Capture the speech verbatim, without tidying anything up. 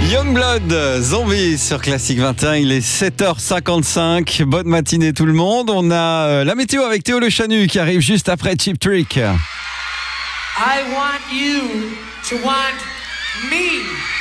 Youngblood, Zombie sur Classic vingt et un, il est sept heures cinquante-cinq. Bonne matinée tout le monde. On a la météo avec Théo Le Chanu qui arrive juste après Cheap Trick. I want you to want me.